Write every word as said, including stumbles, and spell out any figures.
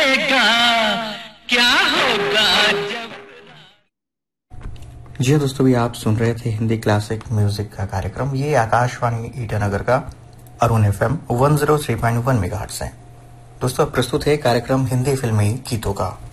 लगेगा क्या होगा जब। जी हाँ दोस्तों, भी आप सुन रहे थे हिंदी क्लासिक म्यूजिक का कार्यक्रम। ये आकाशवाणी ईटानगर का Arun FM one zero three point one megahertz है। दोस्तों अब प्रस्तुत है कार्यक्रम हिंदी फिल्मी गीतों का।